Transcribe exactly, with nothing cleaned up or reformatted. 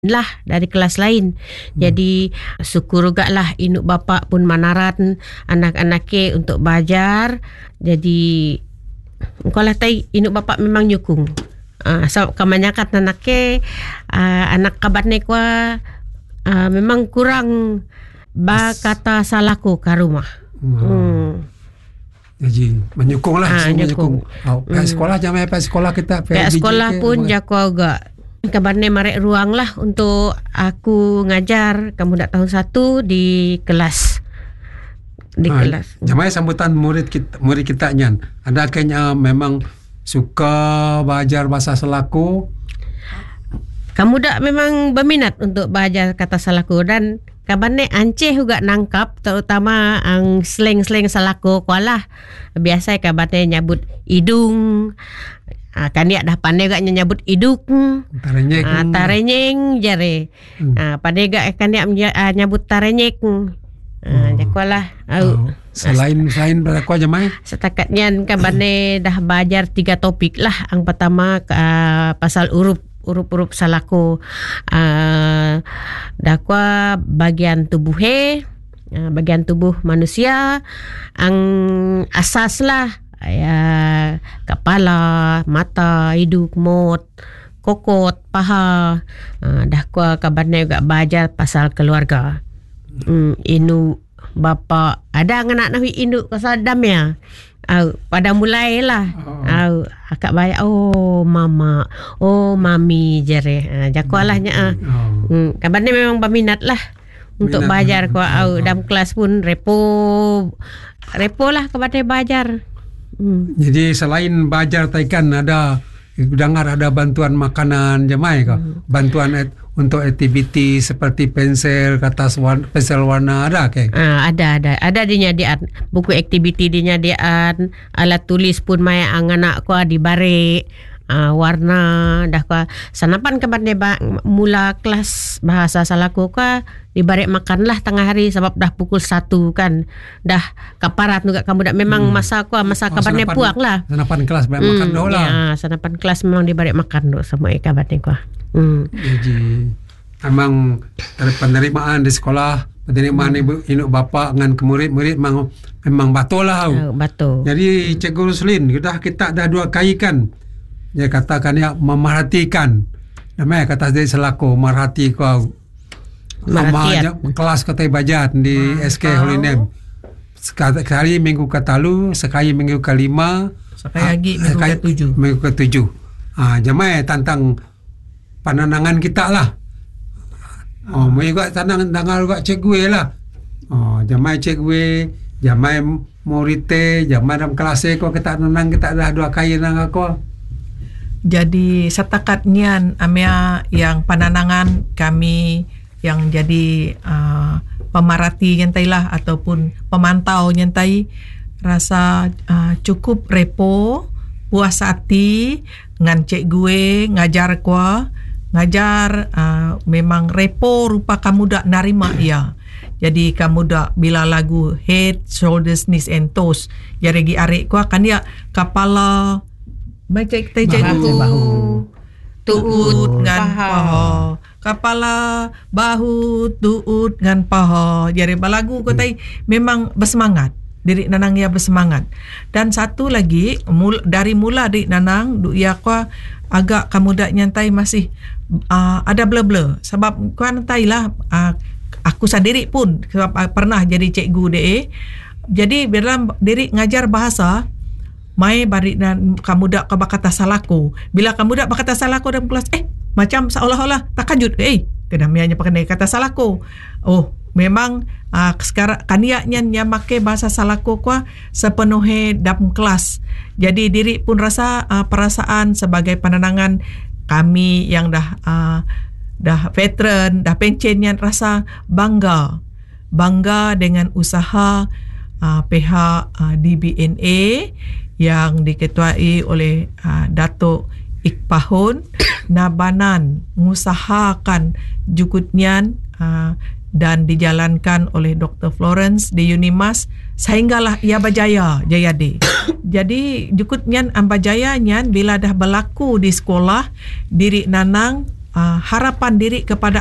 lah dari kelas lain. Hmm. Jadi syukur juga lah induk bapa pun manaran anak-anak ke untuk belajar. Jadi kalau tai induk bapa memang nyukung. Ah, so kebanyakan anak ke uh, anak kabat ni kuah uh, memang kurang ba kata salahku ke rumah. Hmm. hmm. Jadi menyukung lah, ah, menyukung. Oh, pihak hmm. sekolah jangan pihak sekolah kita. Pihak sekolah pun jago agak. Kabarnya marek ruang lah untuk aku ngajar kamu dak tahun satu di kelas di ha, kelas. Jamai sambutan murid kita, murid kita nyan. Ada kayaknya memang suka belajar bahasa Selaku. Kamu dak memang berminat untuk belajar kata Selaku dan kabarnya Anceh juga nangkap terutama ang slang-slang Selaku kualah. Biasa kabarnya nyabut hidung. Ah, kan dia dah pandai gak nyebut iduk, tarenyek, ah, tarenyeng jare, hmm. ah, pandai gak kan dia uh, nyebut tarenyek, ah, jakulah. Oh. Selain selain berlaku aja mai. Setakatnya kabarnya dah belajar tiga topik lah. Yang pertama uh, pasal urup urup-urup Selaku, uh, dakwa bagian tubuh he, uh, bagian tubuh manusia, ang asas lah. Ya, kepala, mata, hidung, mulut, kokot, paha. Uh, dah kuah kabarnya juga belajar pasal keluarga. Hmm, induk bapa ada anak nahi induk kasadam ya. Uh, pada mulailah. Oh. Uh, akak bayar oh mama, oh mami jere. Uh, jakualahnya. Uh. Oh. Hmm, kabarnya memang berminat lah untuk belajar kuah. Oh. Dalam kelas pun repo, repo lah kabarnya belajar. Hmm. Jadi selain belajar taikan ada dengar ada bantuan makanan jamai ke hmm. bantuan et, untuk aktiviti seperti pensel kertas warna, pensel warna ada ke? Ah, ada ada ada dinyadian buku aktiviti dinyadian alat tulis pun mai anak ko dibare ah, warna dah ko sanapan kabarnya mula kelas bahasa Selaku ko dibarek makan lah tengah hari sebab dah pukul satu kan dah kaparat juga kamu dah memang hmm. masa aku masa oh, kabarnya puak lah sanapan kelas barek hmm, makan dah lah ya, sanapan kelas memang dibarek makan doh semua kabarnya ku hmm. Jadi memang dari penerimaan di sekolah penerimaan hmm. ibu induk bapa dengan ke murid-murid memang memang betul lah oh, betul. Jadi Cikgu Ruslin kita kita dah dua kali kan dia katakan ya memerhatikan namanya kata dari Selaku merhati kau Amanya kelas kata bajat di hmm, S K Holy Name. Sekali minggu katalu, sekali minggu kelima, sekali lagi minggu ke tujuh. Minggu ke tujuh. Ah, jamai tantang pandangan kita lah. Oh, mai juga tantang dangal juga cikgu lah. Oh, jamai cikgu, jamai murid, jamai dalam kelas ko kita nang kita dah dua kali nang aku. Jadi setakat nian amia yang pandangan kami yang jadi uh, pemerhati nyantai lah ataupun pemantau nyantai rasa uh, cukup repo puas hati ngan cik gue ngajar kuah ngajar uh, memang repo rupa kamu dak narima ya. Jadi kamu dak bila lagu head, shoulders, knees and toes ya regi arek kuah kan dia kepala baca kita cikgu bahu tuut ngan paha kepala, bahu, tuut dengan paha. Jadi balagu ko tai memang bersemangat. Diri nanang ya bersemangat. Dan satu lagi mul, dari mula diri nanang du ya ko agak kamu dak nyantai masih uh, ada blur-blur sebab ko nantai lah uh, aku sendiri pun sebab uh, pernah jadi cikgu de. Jadi dalam diri ngajar bahasa mai bari dan kamu dak ka kata Selaku. Bila kamu dak kata Selaku dalam kelas eh macam seolah-olah takajud eh kedamiannya pakai kata Selaku. Oh memang uh, sekarang kaniaknya yang pakai bahasa Selaku kuah sepenuhnya dalam kelas. Jadi diri pun rasa uh, perasaan sebagai pandangan kami yang dah uh, dah veteran dah pensiunnya rasa bangga bangga dengan usaha uh, pihak uh, D B N A yang diketuai oleh uh, Datuk Ikpahun Nabanan mengusahakan jukutnian uh, dan dijalankan oleh Doktor Florence di Unimas sehinggalah ia berjaya jaya de. Jadi jukutnian ambajaya nyan bila dah berlaku di sekolah diri nanang uh, harapan diri kepada